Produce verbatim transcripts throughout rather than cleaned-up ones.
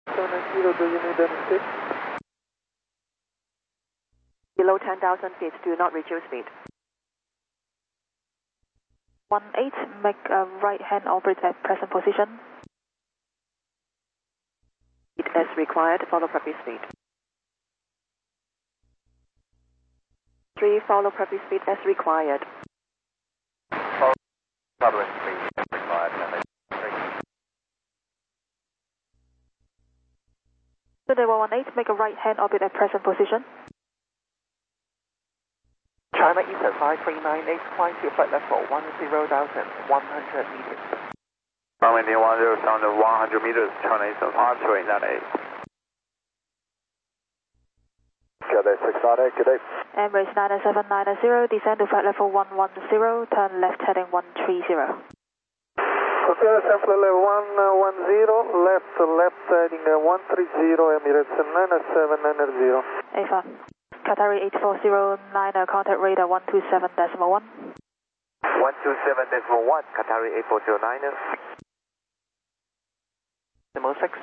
seven nine zero, do you need any speed? Below ten thousand feet, do not reduce speed. one eight, make a right hand orbit at present position. Speed as required, follow proper speed. three, follow proper speed as required. Follow proper speed as required. Sunday one one eight, make a right hand orbit at present position. China Eastern five three nine eight, climb to flight level one zero thousand one hundred meters. Runway one zero thousand one hundred meters, China Eastern five three nine eight. Good day, six nine eight, good day. Emirates nine seven nine zero, descend to flight level one one zero, turn left heading one three zero. Okay, descend flight level one one zero, left, left heading one three zero, Emirates nine seven nine zero. A F A. Qatari eight four zero nine, contact radar one two seven decimal one. one two seven decimal one, Qatari eight four zero nine. Decimal six.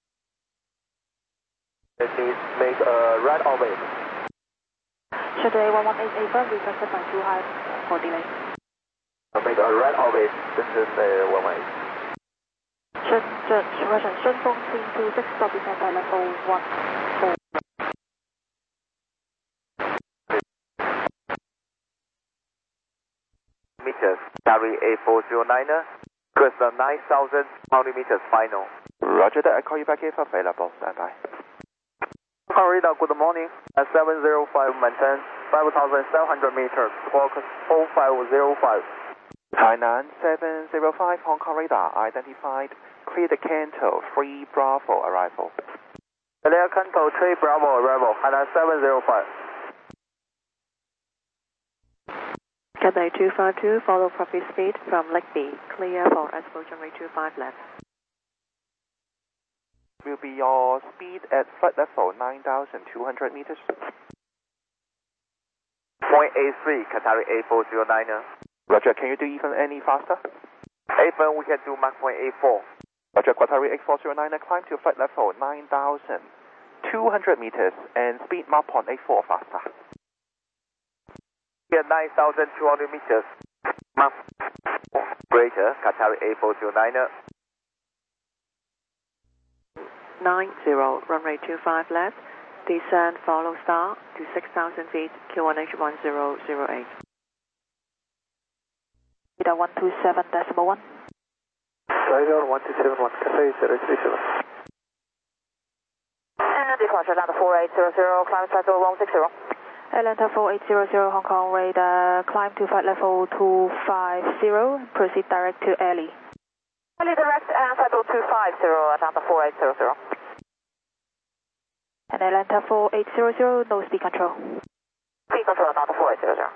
Please make a right orbit. Sunday one one eight, A F A, requested by too high for delay. Make a right orbit, this is uh, one one eight. Shun, Shun, Russian, Shunfeng three two six, stop descent by level one four. Meters, Qatari eight four zero nine, cruise nine thousand meters final. Roger that, I call you back if available, stand by. Radar, good morning. At seven zero five, maintain five thousand seven hundred meters, squawk oh five zero five. Hainan seven zero five, Hong Kong radar identified, clear the Canto three Bravo arrival. Clear Canto three Bravo arrival, Hainan seven zero five. Cathay two five two, follow proper speed from Lake B, clear for exposure runway two five left. Will be your speed at flight level nine thousand two hundred meters. point eight three, Qatari eight four zero nine. Roger, can you do even any faster? Even we can do Mach point eight four. Roger, Qatari eight four zero nine, climb to flight level nine thousand two hundred meters and speed Mach point eight four faster. Here nine thousand two hundred meters. Mach greater, Qatari eight four zero nine. nine zero, runway two five left, descend follow star to six thousand feet, Q one H one zero zero eight. Radar one two seven decimal one. Radar one two seven one, Cathay zero three seven. And departure Atlanta four eight zero zero, climb cycle one six zero. Atlanta four eight zero zero, Hong Kong radar, climb to flight level two five zero, proceed direct to Airlie. Airlie direct and cycle two five zero, Atlanta four eight zero zero. And Atlanta four eight zero zero, no speed control. Speed control, Atlanta four eight zero zero.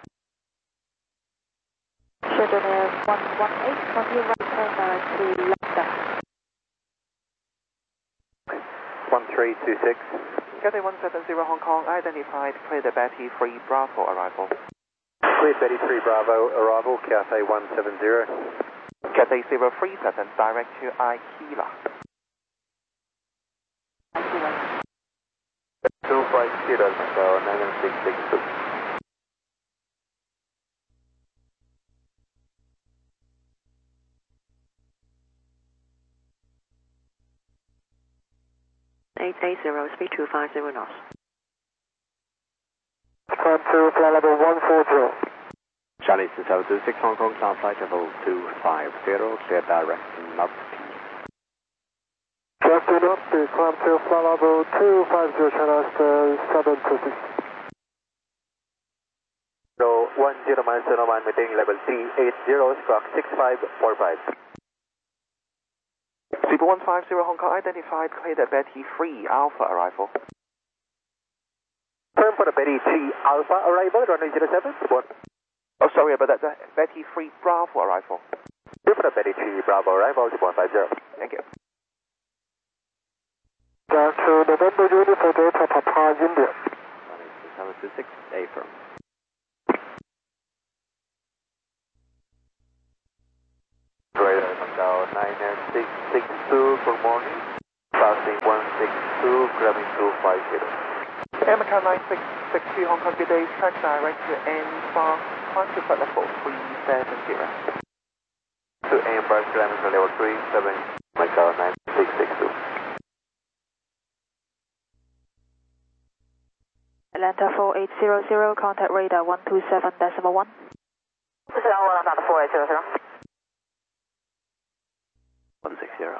Shedon one one eight, continue right turn direct to Leicester. one three two six. Cathay one seven zero Hong Kong identified, clear the Betty three Bravo arrival. Clear Betty three Bravo arrival, Cathay one seven zero. Cathay zero three seven, direct to Aikila. two five zero, so nine six six two. eight eight zero, speed two five zero knots. Climb to flight level one four zero. Charlie seven two six Hong Kong, climb flight level two five zero, clear direct north. Just to north, climb to flight level two five zero, China seven two six. So one zero minus zero one, maintaining level three eight zero, squawk six five four five. Sleeper one five zero Hong Kong identified, clear the Betty three Alpha arrival. Turn for the Betty three Alpha arrival, runway zero seven, support. Oh, sorry about that, the Betty three Bravo arrival. Turn for the Betty three Bravo arrival, one five zero. Thank you. Back to November Uniform Delta Papa India. seven two six, April. Radar Macau nine six six two, good morning. Passing six two, climbing two five zero. American nine six six two Hong Kong, good day, track direct to N far, climb to flight level three seven zero. To Embraer, climbing to level three seven, Macau nine six six two. Atlanta four eight zero zero, contact radar one two seven decimal one. This is Atlanta four eight zero zero. one six zero.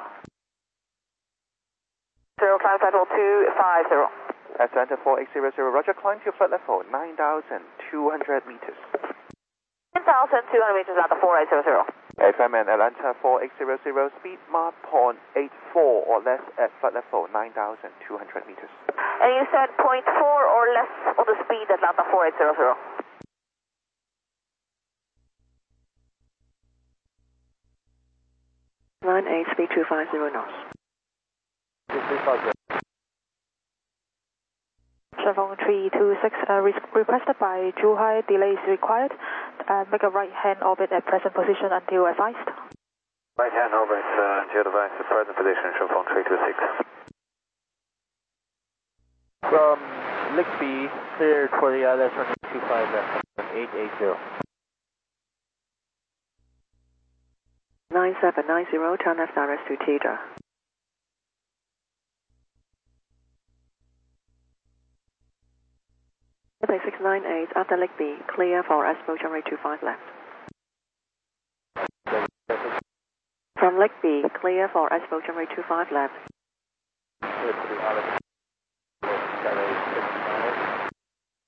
Zero, climb flight level two five zero. Atlanta four eight zero zero, roger, climb to flight level nine thousand two hundred meters. nine thousand two hundred meters, Atlanta four eight zero zero. F M and Atlanta four eight zero zero, speed Mach zero point eight four or less at flight level nine thousand two hundred meters. And you said zero point four or less on the speed, Atlanta four eight zero zero. Line eight, speed two five zero knots. Chevron three two six, uh, re requested by Zhuhai, delay is required. Uh, make a right hand orbit at present position until advised. Right hand orbit uh, until advised, the present position, Chevron three two six. From Lickby, cleared for the I L S runway two five left, eight eight zero. nine seven nine zero, turn left direct to Teedra. six nine eight, after Lickby, clear for Expo runway two five left. From Lickby, clear for Expo runway two five left. Clear for the I L S.